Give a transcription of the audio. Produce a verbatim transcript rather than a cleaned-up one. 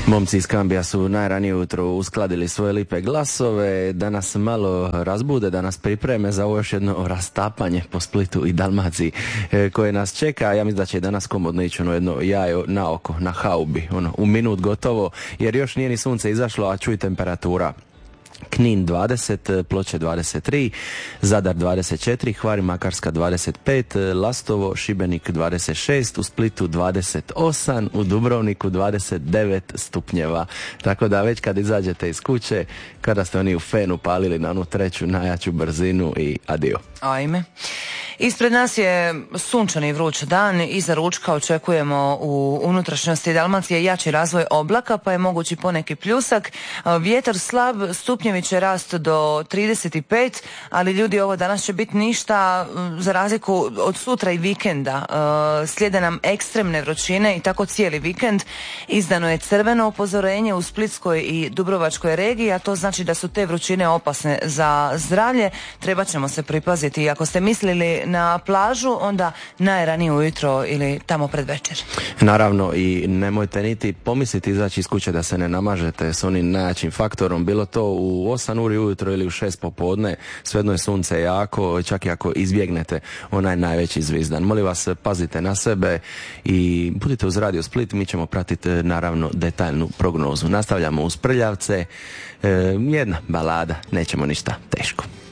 Momci iz Kambija su najranije ujutro uskladili svoje lipe glasove, da nas malo razbude, da nas pripreme za ovo još jedno rastapanje po Splitu i Dalmaciji e, koje nas čeka. Ja mislim da će i danas komodno ići ono jedno jajo na oko, na haubi, ono, u minut gotovo, jer još nije ni sunce izašlo, a čuj temperatura. Knin dvadeset, Ploče dvadeset tri, Zadar dvadeset četiri, Hvar i Makarska dvadeset pet, Lastovo, Šibenik dvadeset šest, u Splitu dvadeset osam, u Dubrovniku dvadeset devet stupnjeva. Tako da već kad izađete iz kuće, kada ste oni u fenu palili na onu treću najjaču brzinu i adio. Ajme. Ispred nas je sunčani vruć dan, iza ručka očekujemo u unutrašnjosti Dalmacije jači razvoj oblaka, pa je mogući poneki pljusak. Vjetar slab, stupnjevi će rast do trideset pet, ali ljudi, ovo danas će biti ništa za razliku od sutra i vikenda. Slijede nam ekstremne vrućine i tako cijeli vikend. Izdano je crveno upozorenje u Splitskoj i Dubrovačkoj regiji, a to znači da su te vrućine opasne za zdravlje. Trebat ćemo se pripaziti i ako ste mislili na plažu, onda najranije ujutro ili tamo pred večer. Naravno, i nemojte niti pomisliti izaći iz kuće da se ne namažete s onim najjačim faktorom, bilo to u osam uri ujutro ili u šest popodne, svejedno je sunce jako, čak i ako izbjegnete onaj najveći zvizdan. Molim vas, pazite na sebe i budite uz Radio Split, mi ćemo pratiti naravno detaljnu prognozu. Nastavljamo uz Prljavce, e, jedna balada, nećemo ništa teško.